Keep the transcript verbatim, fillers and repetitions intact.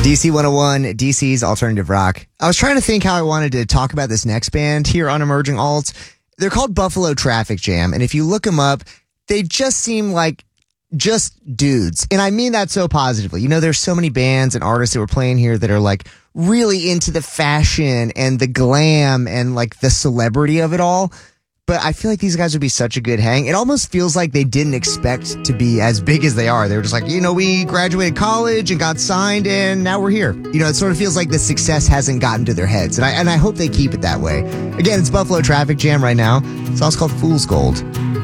D C one oh one, D C's alternative rock. I was trying to think how I wanted to talk about this next band here on Emerging Alts. They're called Buffalo Traffic Jam, and if you look them up, they just seem like just dudes. And I mean that so positively. You know, there's so many bands and artists that were playing here that are like really into the fashion and the glam and like the celebrity of it all. But I feel like these guys would be such a good hang. It almost feels like they didn't expect to be as big as they are. They were just like, you know, we graduated college and got signed and now we're here. You know, it sort of feels like the success hasn't gotten to their heads. And I, and I hope they keep it that way. Again, it's Buffalo Traffic Jam right now. The song's called Fool's Gold.